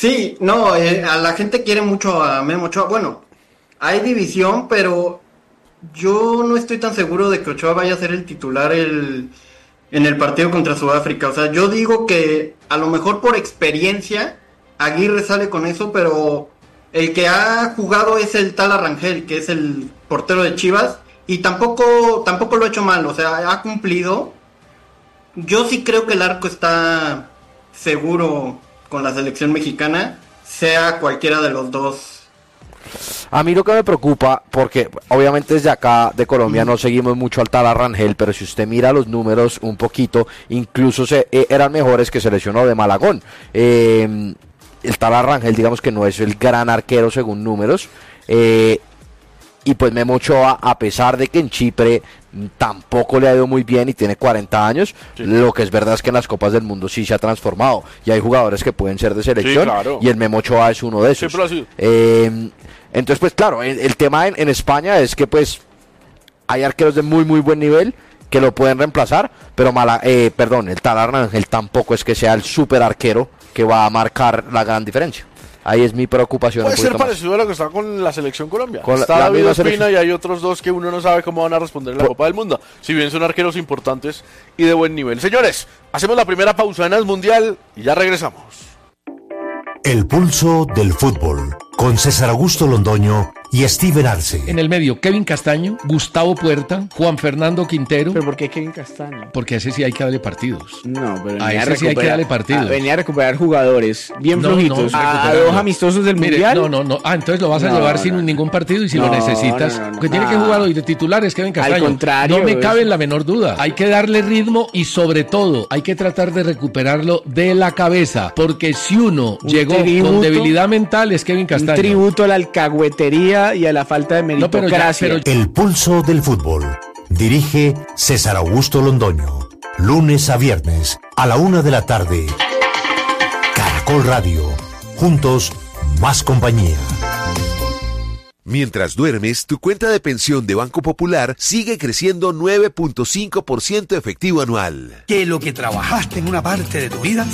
Sí, no, a la gente quiere mucho a Memo Ochoa. Bueno, hay división, pero yo no estoy tan seguro de que Ochoa vaya a ser el titular en el partido contra Sudáfrica. O sea, yo digo que a lo mejor por experiencia Aguirre sale con eso, pero el que ha jugado es el tal Arrangel, que es el portero de Chivas, y tampoco lo ha hecho mal, o sea, ha cumplido. Yo sí creo que el arco está seguro con la selección mexicana, sea cualquiera de los dos. A mí lo que me preocupa, porque obviamente desde acá de Colombia no seguimos mucho al tal Arrangel, pero si usted mira los números un poquito, incluso eran mejores que se lesionó de Malagón. El tal Arrangel, digamos que no es el gran arquero según números, y pues Memo Ochoa, a pesar de que en Chipre tampoco le ha ido muy bien y tiene 40 años, sí, lo que es verdad es que en las Copas del Mundo sí se ha transformado, y hay jugadores que pueden ser de selección, sí, claro, y el Memo Ochoa es uno de esos. Entonces pues claro, el tema en España es que pues hay arqueros de muy muy buen nivel que lo pueden reemplazar, pero el tal Arrangel tampoco es que sea el super arquero que va a marcar la gran diferencia. Ahí es mi preocupación. Puede ser parecido a lo que está con la selección Colombia. Está David Ospina y hay otros dos que uno no sabe cómo van a responder en la Copa del Mundo. Si bien son arqueros importantes y de buen nivel. Señores, hacemos la primera pausa en el Mundial y ya regresamos. El pulso del fútbol, con César Augusto Londoño y Steven Arce. En el medio, Kevin Castaño, Gustavo Puerta, Juan Fernando Quintero. ¿Pero por qué Kevin Castaño? Porque a ese sí hay que darle partidos. No, pero a ese sí hay que darle partidos. Venía a recuperar jugadores bien flojitos. A dos amistosos del Mundial. No. Entonces lo vas a llevar sin ningún partido y si lo necesitas. Porque tiene que jugar hoy de titular es Kevin Castaño. Al contrario. No me cabe la menor duda. Hay que darle ritmo y sobre todo hay que tratar de recuperarlo de la cabeza. Porque si uno llegó con debilidad mental es Kevin Castaño. Un tributo a la alcahuetería y a la falta de meritocracia. El pulso del fútbol. Dirige César Augusto Londoño. Lunes a viernes a la 1:00 p.m. Caracol Radio. Juntos, más compañía. Mientras duermes, tu cuenta de pensión de Banco Popular sigue creciendo 9.5% efectivo anual. Que lo que trabajaste en una parte de tu vida